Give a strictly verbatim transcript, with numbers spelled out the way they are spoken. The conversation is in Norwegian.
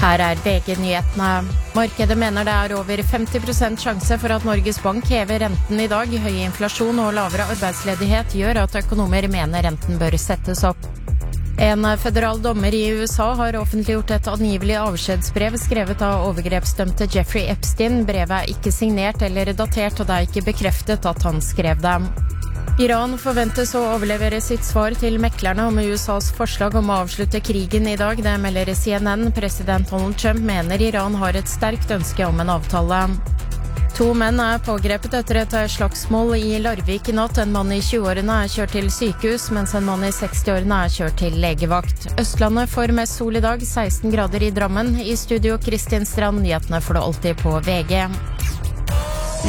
Her er V G-nyhetene. Markedet mener det er over femti prosent sjanse for at Norges Bank hever renten i dag. Høy inflasjon og lavere arbeidsledighet gjør at økonomer mener renten bør settes opp. En federal dommer i U S A har offentliggjort et angivelig avskjedsbrev skrevet av overgrepsdømte Jeffrey Epstein. Brevet er ikke signert eller datert, og det er ikke bekreftet at han skrev det. Iran forventes å overlevere sitt svar til meklerne om U S A's forslag om å avslutte krigen i dag. Det melder C N N. President Donald Trump mener Iran har et sterkt ønske om en avtale. To menn er pågrepet etter et slagsmål i Larvik i natt. En mann i tjueårene er kjørt til sykehus, mens en mann i sekstiårene er kjørt til legevakt. Østlandet får mest sol i dag, seksten grader i Drammen. I studio Kristin Strand, nyhetene får du alltid på V G.